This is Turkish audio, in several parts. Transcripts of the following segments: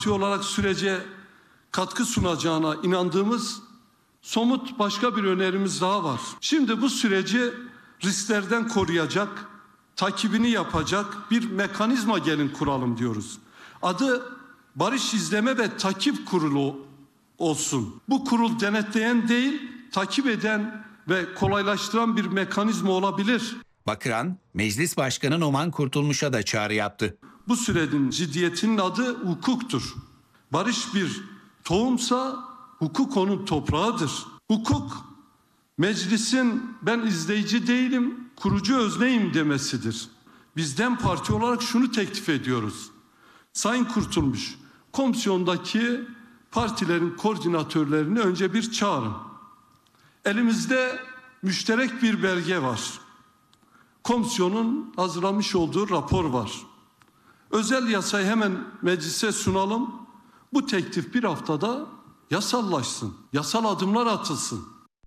olarak sürece katkı sunacağına inandığımız somut başka bir önerimiz daha var. Şimdi bu süreci risklerden koruyacak, takibini yapacak bir mekanizma gelin kuralım diyoruz. Adı Barış İzleme ve Takip Kurulu olsun. Bu kurul denetleyen değil, takip eden ve kolaylaştıran bir mekanizma olabilir. Bakıran, Meclis Başkanı Numan Kurtulmuş'a da çağrı yaptı. Bu sürecin ciddiyetinin adı hukuktur. Barış bir tohumsa hukuk onun toprağıdır. Hukuk, meclisin ben izleyici değilim, kurucu özneyim demesidir. Biz DEM Parti olarak şunu teklif ediyoruz. Sayın Kurtulmuş, komisyondaki partilerin koordinatörlerini önce bir çağırın. Elimizde müşterek bir belge var. Komisyonun hazırlamış olduğu rapor var. Özel yasayı hemen meclise sunalım. Bu teklif bir haftada yasallaşsın. Yasal adımlar atılsın.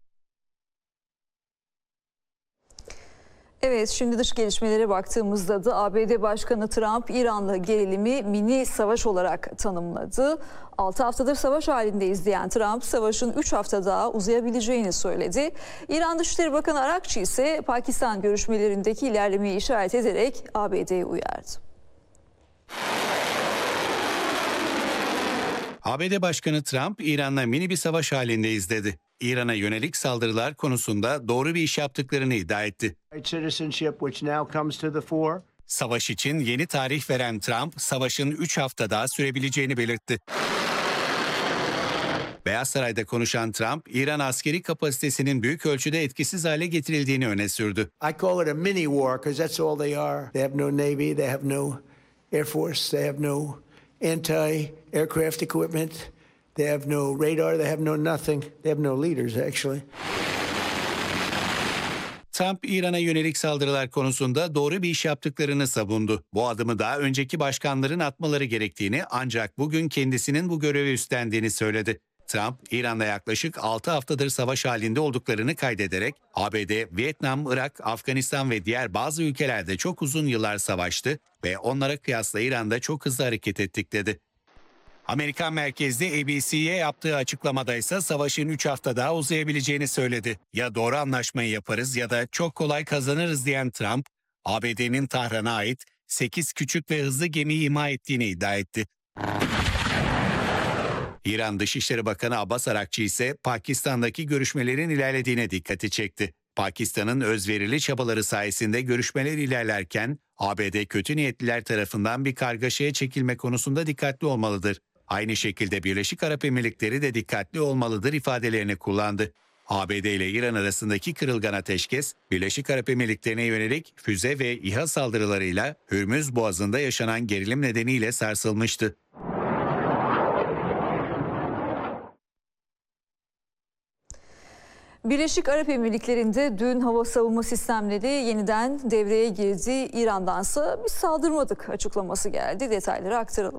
Evet, şimdi dış gelişmelere baktığımızda da ABD Başkanı Trump İran'la gerilimi mini savaş olarak tanımladı. 6 haftadır savaş halindeyiz diyen Trump, savaşın 3 hafta daha uzayabileceğini söyledi. İran Dışişleri Bakanı Arakçı ise Pakistan görüşmelerindeki ilerlemeyi işaret ederek ABD'yi uyardı. ABD Başkanı Trump, İran'la mini bir savaş halindeyiz dedi. İran'a yönelik saldırılar konusunda doğru bir iş yaptıklarını iddia etti. Savaş için yeni tarih veren Trump, savaşın 3 hafta daha sürebileceğini belirtti. Beyaz Saray'da konuşan Trump, İran askeri kapasitesinin büyük ölçüde etkisiz hale getirildiğini öne sürdü. I call it a mini war because that's all they are. They have no navy, they have no air force, they have no anti-aircraft equipment, they have no radar, they have no nothing. They have no leaders actually. Trump, İran'a yönelik saldırılar konusunda doğru bir iş yaptıklarını savundu. Bu adımı daha önceki başkanların atmaları gerektiğini, ancak bugün kendisinin bu görevi üstlendiğini söyledi. Trump, İran'la yaklaşık 6 haftadır savaş halinde olduklarını kaydederek, ABD, Vietnam, Irak, Afganistan ve diğer bazı ülkelerde çok uzun yıllar savaştı ve onlara kıyasla İran'da çok hızlı hareket ettik dedi. Amerikan merkezli ABC'ye yaptığı açıklamada ise savaşın 3 hafta daha uzayabileceğini söyledi. Ya doğru anlaşmayı yaparız ya da çok kolay kazanırız diyen Trump, ABD'nin Tahran'a ait 8 küçük ve hızlı gemiyi imha ettiğini iddia etti. İran Dışişleri Bakanı Abbas Arakçı ise Pakistan'daki görüşmelerin ilerlediğine dikkati çekti. Pakistan'ın özverili çabaları sayesinde görüşmeler ilerlerken ABD kötü niyetliler tarafından bir kargaşaya çekilme konusunda dikkatli olmalıdır. Aynı şekilde Birleşik Arap Emirlikleri de dikkatli olmalıdır ifadelerini kullandı. ABD ile İran arasındaki kırılgan ateşkes, Birleşik Arap Emirlikleri'ne yönelik füze ve İHA saldırılarıyla Hürmüz Boğazı'nda yaşanan gerilim nedeniyle sarsılmıştı. Birleşik Arap Emirlikleri'nde dün hava savunma sistemleri yeniden devreye girdi. İran'dansa biz saldırmadık açıklaması geldi. Detayları aktaralım.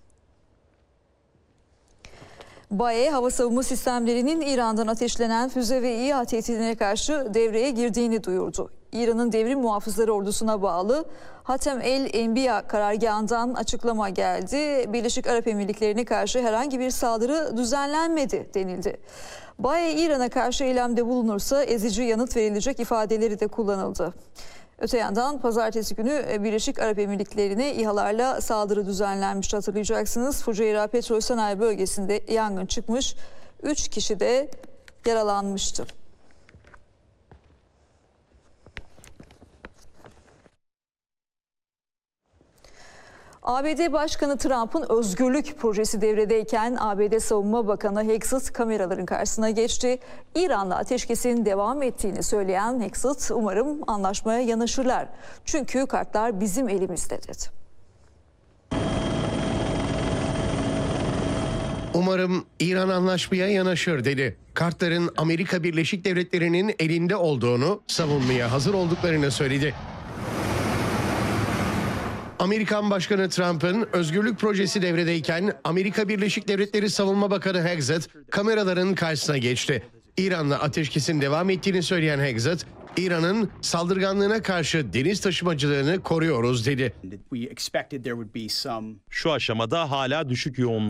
BAE hava savunma sistemlerinin İran'dan ateşlenen füze ve İHA tehdidine karşı devreye girdiğini duyurdu. İran'ın devrim muhafızları ordusuna bağlı Hatem el Enbiya karargahından açıklama geldi. Birleşik Arap Emirlikleri'ne karşı herhangi bir saldırı düzenlenmedi denildi. BAE İran'a karşı eylemde bulunursa ezici yanıt verilecek ifadeleri de kullanıldı. Öte yandan pazartesi günü Birleşik Arap Emirlikleri'ne İHA'larla saldırı düzenlenmiş, hatırlayacaksınız. Fuceyra Petrol Sanayi Bölgesi'nde yangın çıkmış, 3 kişi de yaralanmıştı. ABD Başkanı Trump'ın özgürlük projesi devredeyken ABD Savunma Bakanı Hegseth kameraların karşısına geçti. İran'la ateşkesin devam ettiğini söyleyen Hegseth, umarım anlaşmaya yanaşırlar. Çünkü kartlar bizim elimizde dedi. Umarım İran anlaşmaya yanaşır dedi. Kartların Amerika Birleşik Devletleri'nin elinde olduğunu, savunmaya hazır olduklarını söyledi. Amerikan Başkanı Trump'ın özgürlük projesi devredeyken Amerika Birleşik Devletleri Savunma Bakanı Hegseth kameraların karşısına geçti. İran'la ateşkesin devam ettiğini söyleyen Hegseth, İran'ın saldırganlığına karşı deniz taşımacılığını koruyoruz dedi. Şu aşamada hala düşük yoğunlukta